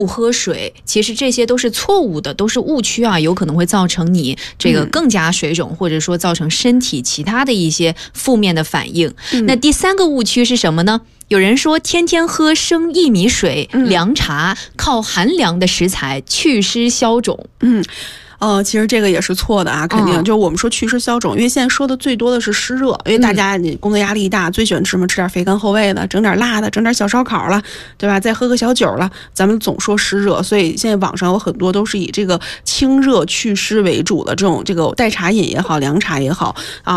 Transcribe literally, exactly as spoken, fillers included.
不喝水，其实这些都是错误的，都是误区啊，有可能会造成你这个更加水肿，嗯、或者说造成身体其他的一些负面的反应。嗯、那第三个误区是什么呢？有人说天天喝生薏米水、凉茶，嗯、靠寒凉的食材祛湿消肿。 嗯。呃，其实这个也是错的啊，肯定、嗯、就是我们说祛湿消肿，因为现在说的最多的是湿热，因为大家你工作压力大，嗯、最喜欢吃什么？吃点肥甘厚味的，整点辣的，整点小烧烤了，对吧？再喝个小酒了，咱们总说湿热，所以现在网上有很多都是以这个清热祛湿为主的这种这个代茶饮也好，凉茶也好啊。